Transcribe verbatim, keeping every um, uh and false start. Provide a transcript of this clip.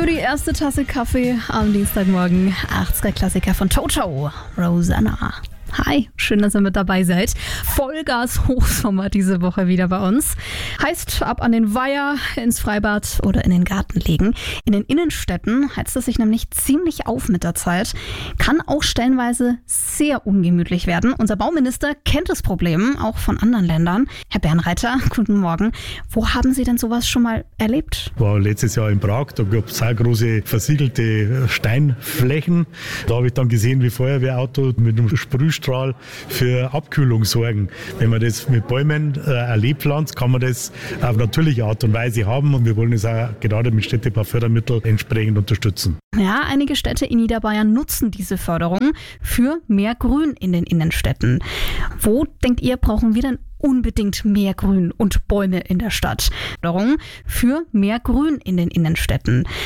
die erste Tasse Kaffee am Dienstagmorgen. achtziger-Klassiker von Toto, Rosanna. Hi, schön, dass ihr mit dabei seid. Vollgas Hochsommer diese Woche wieder bei uns. Heißt, ab an den Weiher, ins Freibad oder in den Garten legen. In den Innenstädten heizt es sich nämlich ziemlich auf mit der Zeit. Kann auch stellenweise sehr ungemütlich werden. Unser Bauminister kennt das Problem, auch von anderen Ländern. Herr Bernreiter, guten Morgen. Wo haben Sie denn sowas schon mal erlebt? Ich war letztes Jahr in Prag, da gab es sehr große versiegelte Steinflächen. Da habe ich dann gesehen, wie Feuerwehrauto mit einem Sprühstrahl für Abkühlung sorgen. Wenn man das mit Bäumen äh, erlebt pflanzt, kann man das auf natürliche Art und Weise haben und wir wollen es auch gerade mit Städtebaufördermitteln entsprechend unterstützen. Ja, einige Städte in Niederbayern nutzen diese Förderung für mehr Grün in den Innenstädten. Wo, denkt ihr, brauchen wir denn unbedingt mehr Grün und Bäume in der Stadt? Förderung für mehr Grün in den Innenstädten.